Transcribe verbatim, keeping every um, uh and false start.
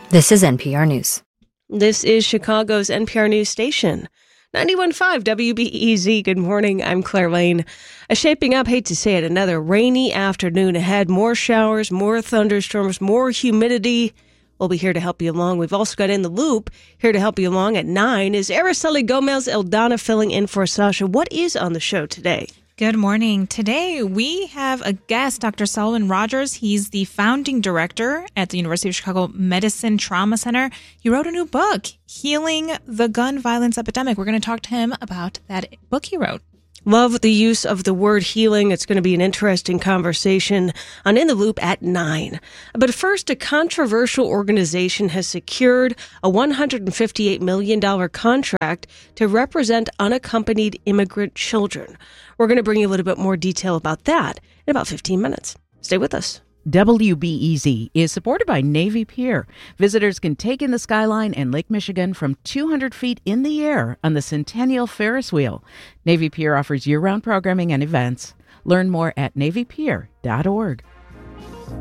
This is N P R News. This is Chicago's N P R News station. ninety-one point five W B E Z. Good morning. I'm Claire Lane. A shaping up, hate to say it, another rainy afternoon ahead. More showers, more thunderstorms, more humidity. We'll be here to help you along. We've also got In the Loop here to help you along at nine. Is Araceli Gomez Eldana filling in for Sasha? What is on the show today? Good morning. Today we have a guest, Doctor Selwyn Rogers. He's the founding director at the University of Chicago Medicine Trauma Center. He wrote a new book, Healing the Gun Violence Epidemic. We're going to talk to him about that book he wrote. Love the use of the word healing. It's going to be an interesting conversation on In the Loop at nine. But first, a controversial organization has secured a one hundred fifty-eight million dollars contract to represent unaccompanied immigrant children. We're going to bring you a little bit more detail about that in about fifteen minutes. Stay with us. W B E Z is supported by Navy Pier. Visitors can take in the skyline and Lake Michigan from two hundred feet in the air on the Centennial Ferris Wheel. Navy Pier offers year-round programming and events. Learn more at navy pier dot org.